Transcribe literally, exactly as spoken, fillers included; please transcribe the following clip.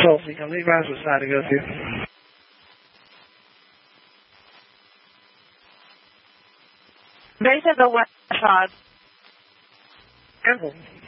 told me. I'm leaving my house outside to go to. They said the west side. Careful.